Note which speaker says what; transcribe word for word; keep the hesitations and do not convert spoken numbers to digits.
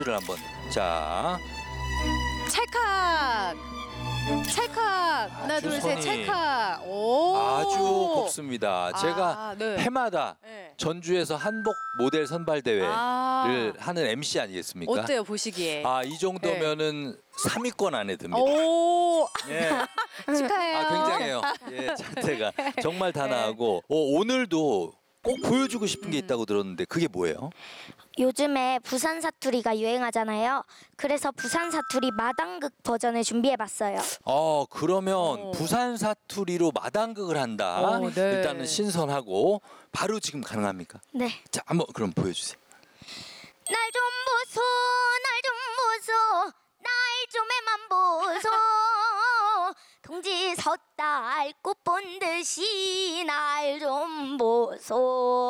Speaker 1: 를 한번 자
Speaker 2: 찰칵 찰칵 하나
Speaker 1: 아주
Speaker 2: 둘 셋
Speaker 1: 손이
Speaker 2: 찰칵 오
Speaker 1: 아주 곱습니다.
Speaker 2: 아,
Speaker 1: 제가
Speaker 2: 네.
Speaker 1: 해마다
Speaker 2: 네.
Speaker 1: 전주에서 한복 모델 선발 대회를
Speaker 2: 아,
Speaker 1: 하는 엠씨 아니겠습니까?
Speaker 2: 어때요 보시기에?
Speaker 1: 아, 이 정도면은 삼 위권 안에 듭니다.
Speaker 2: 오
Speaker 1: 예.
Speaker 2: 축하해요.
Speaker 1: 아, 굉장해요. 예, 자태가 정말 단아하고 오, 오늘도 꼭 보여주고 싶은 게 있다고 들었는데 그게 뭐예요?
Speaker 3: 요즘에 부산 사투리가 유행하잖아요. 그래서 부산 사투리 마당극 버전을 준비해봤어요.
Speaker 1: 어, 그러면
Speaker 2: 오.
Speaker 1: 부산 사투리로 마당극을 한다.
Speaker 2: 오, 네.
Speaker 1: 일단은 신선하고 바로 지금 가능합니까?
Speaker 3: 네.
Speaker 1: 자, 한번 그럼 보여주세요.
Speaker 3: 날 좀 보소, 날 좀 보소, 날 좀에만 보소. 동지 섣달 꽃 본 듯이 날 좀 보소.